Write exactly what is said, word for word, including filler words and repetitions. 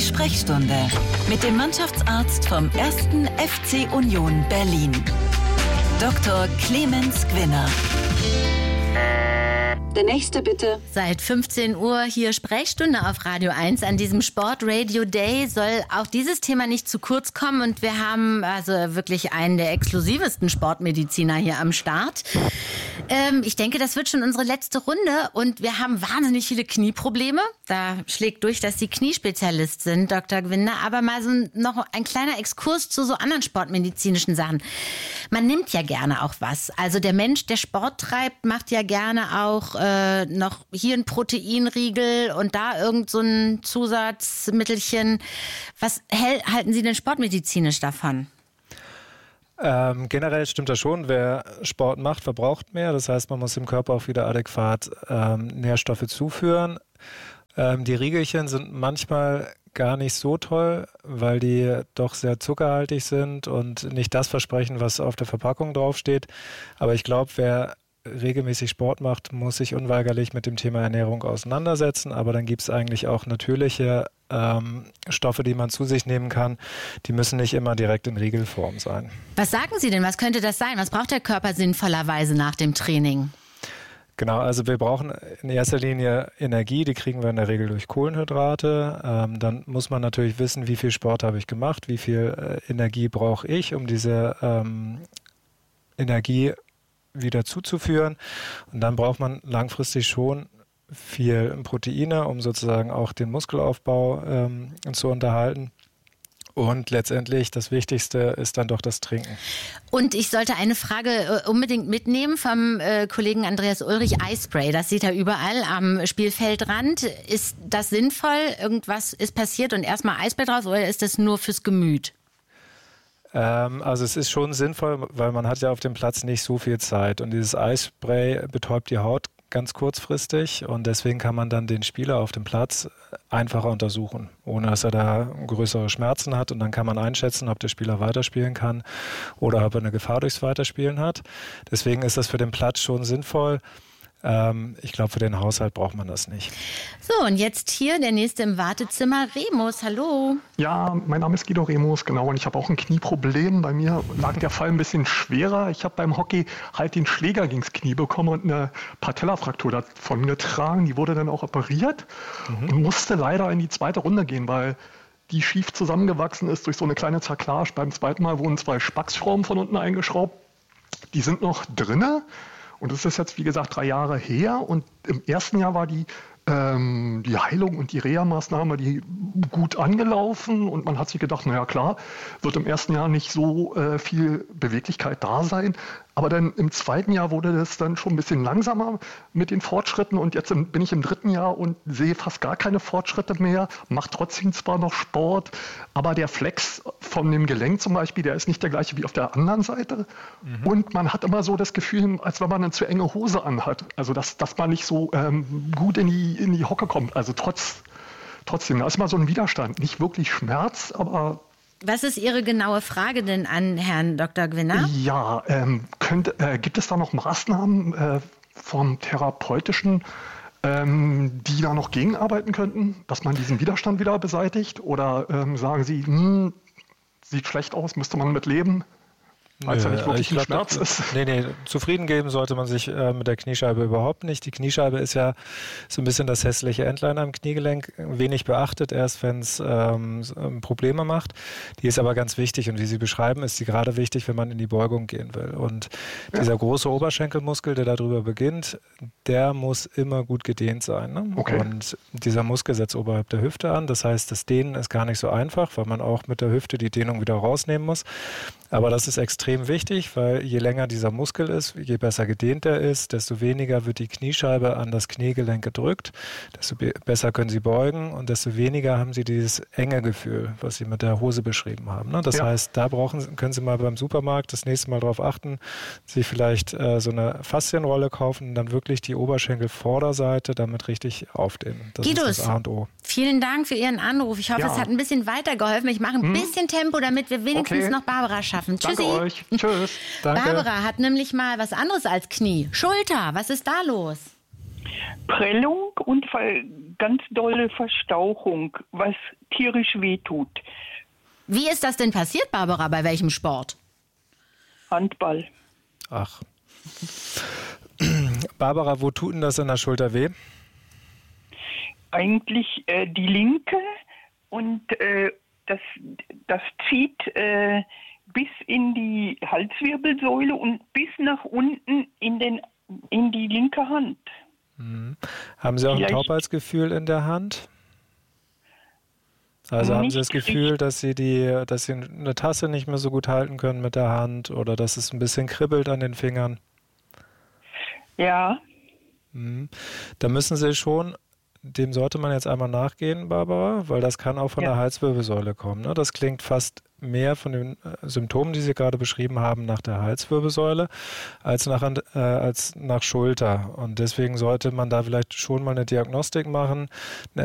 Sprechstunde mit dem Mannschaftsarzt vom ersten F C Union Berlin, Doktor Clemens Gwinner. Der nächste bitte. Seit fünfzehn Uhr hier Sprechstunde auf Radio eins. An diesem Sport Radio Day soll auch dieses Thema nicht zu kurz kommen. Und wir haben also wirklich einen der exklusivsten Sportmediziner hier am Start. Ähm, ich denke, das wird schon unsere letzte Runde. Und wir haben wahnsinnig viele Knieprobleme. Da schlägt durch, dass Sie Kniespezialist sind, Doktor Gwinner. Aber mal so noch ein kleiner Exkurs zu so anderen sportmedizinischen Sachen. Man nimmt ja gerne auch was. Also der Mensch, der Sport treibt, macht ja gerne auch äh, noch hier ein Proteinriegel und da irgend so ein Zusatzmittelchen. Was hält, halten Sie denn sportmedizinisch davon? Ähm, generell stimmt das schon. Wer Sport macht, verbraucht mehr. Das heißt, man muss dem Körper auch wieder adäquat ähm, Nährstoffe zuführen. Ähm, die Riegelchen sind manchmal gar nicht so toll, weil die doch sehr zuckerhaltig sind und nicht das versprechen, was auf der Verpackung draufsteht. Aber ich glaube, wer regelmäßig Sport macht, muss sich unweigerlich mit dem Thema Ernährung auseinandersetzen. Aber dann gibt es eigentlich auch natürliche ähm, Stoffe, die man zu sich nehmen kann. Die müssen nicht immer direkt in Riegelform sein. Was sagen Sie denn? Was könnte das sein? Was braucht der Körper sinnvollerweise nach dem Training? Genau, also wir brauchen in erster Linie Energie, die kriegen wir in der Regel durch Kohlenhydrate. Ähm, dann muss man natürlich wissen, wie viel Sport habe ich gemacht, wie viel äh, Energie brauche ich, um diese ähm, Energie wieder zuzuführen. Und dann braucht man langfristig schon viel Proteine, um sozusagen auch den Muskelaufbau ähm, zu unterhalten. Und letztendlich das Wichtigste ist dann doch das Trinken. Und ich sollte eine Frage äh, unbedingt mitnehmen vom äh, Kollegen Andreas Ulrich. Eispray, das sieht er überall am Spielfeldrand. Ist das sinnvoll? Irgendwas ist passiert und erstmal Eispray drauf oder ist das nur fürs Gemüt? Ähm, also es ist schon sinnvoll, weil man hat ja auf dem Platz nicht so viel Zeit. Und dieses Eispray betäubt die Haut ganz kurzfristig und deswegen kann man dann den Spieler auf dem Platz einfacher untersuchen, ohne dass er da größere Schmerzen hat und dann kann man einschätzen, ob der Spieler weiterspielen kann oder ob er eine Gefahr durchs Weiterspielen hat. Deswegen ist das für den Platz schon sinnvoll. Ähm, ich glaube, für den Haushalt braucht man das nicht. So, und jetzt hier der Nächste im Wartezimmer, Remus, hallo. Ja, mein Name ist Guido Remus, genau, und ich habe auch ein Knieproblem. Bei mir lag der Fall ein bisschen schwerer. Ich habe beim Hockey halt den Schläger gegens Knie bekommen und eine Patellafraktur davon getragen. Die wurde dann auch operiert mhm. und musste leider in die zweite Runde gehen, weil die schief zusammengewachsen ist durch so eine kleine Zerklage. Beim zweiten Mal wurden zwei Spacksschrauben von unten eingeschraubt. Die sind noch drinne. Und das ist jetzt, wie gesagt, drei Jahre her. Und im ersten Jahr war die, ähm, die Heilung und die Reha-Maßnahme die gut angelaufen. Und man hat sich gedacht, naja klar, wird im ersten Jahr nicht so äh, viel Beweglichkeit da sein. Aber dann im zweiten Jahr wurde das dann schon ein bisschen langsamer mit den Fortschritten. Und jetzt bin ich im dritten Jahr und sehe fast gar keine Fortschritte mehr. Mache trotzdem zwar noch Sport, aber der Flex von dem Gelenk zum Beispiel, der ist nicht der gleiche wie auf der anderen Seite. Mhm. Und man hat immer so das Gefühl, als wenn man eine zu enge Hose anhat. Also dass, dass man nicht so ähm, gut in die, in die Hocke kommt. Also trotz, trotzdem, da ist mal so ein Widerstand. Nicht wirklich Schmerz, aber... Was ist Ihre genaue Frage denn an Herrn Doktor Gwinner? Ja, ähm, könnte, äh, gibt es da noch Maßnahmen äh, vom Therapeutischen, ähm, die da noch gegenarbeiten könnten, dass man diesen Widerstand wieder beseitigt? Oder ähm, sagen Sie, hm, sieht schlecht aus, müsste man mit leben? Weil es ja nicht wirklich ein Schmerz ist. Nee, nee, zufrieden geben sollte man sich äh, mit der Kniescheibe überhaupt nicht. Die Kniescheibe ist ja so ein bisschen das hässliche Entlein am Kniegelenk, wenig beachtet, erst wenn es ähm, Probleme macht. Die ist aber ganz wichtig und wie Sie beschreiben, ist sie gerade wichtig, wenn man in die Beugung gehen will. Und ja. dieser große Oberschenkelmuskel, der darüber beginnt, der muss immer gut gedehnt sein. Ne? Okay. Und dieser Muskel setzt oberhalb der Hüfte an. Das heißt, das Dehnen ist gar nicht so einfach, weil man auch mit der Hüfte die Dehnung wieder rausnehmen muss. Aber das ist extrem wichtig, weil je länger dieser Muskel ist, je besser gedehnt er ist, desto weniger wird die Kniescheibe an das Kniegelenk gedrückt, desto be- besser können Sie beugen und desto weniger haben Sie dieses enge Gefühl, was Sie mit der Hose beschrieben haben. Ne? Das ja. heißt, da brauchen, können Sie mal beim Supermarkt das nächste Mal darauf achten, sich vielleicht äh, so eine Faszienrolle kaufen und dann wirklich die Oberschenkelvorderseite damit richtig aufdehnen. Das Guido, ist das A und O. Vielen Dank für Ihren Anruf. Ich hoffe, ja. es hat ein bisschen weitergeholfen. Ich mache ein hm? bisschen Tempo, damit wir wenigstens okay. noch Barbara schaffen. Tschüssi. Danke euch. Tschüss. Danke. Barbara hat nämlich mal was anderes als Knie. Schulter, was ist da los? Prellung und ganz dolle Verstauchung, was tierisch wehtut. Wie ist das denn passiert, Barbara? Bei welchem Sport? Handball. Ach. Barbara, wo tut denn das in der Schulter weh? Eigentlich äh, die linke und äh, das, das zieht äh, bis in die Halswirbelsäule und bis nach unten in, den, in die linke Hand. Mhm. Haben Sie auch Vielleicht ein Taubheitsgefühl in der Hand? Also haben Sie das Gefühl, dass Sie, die, dass Sie eine Tasse nicht mehr so gut halten können mit der Hand oder dass es ein bisschen kribbelt an den Fingern? Ja. Mhm. Da müssen Sie schon, dem sollte man jetzt einmal nachgehen, Barbara, weil das kann auch von Ja. der Halswirbelsäule kommen. Ne? Das klingt fast mehr von den Symptomen, die Sie gerade beschrieben haben, nach der Halswirbelsäule als nach, äh, als nach Schulter. Und deswegen sollte man da vielleicht schon mal eine Diagnostik machen, eine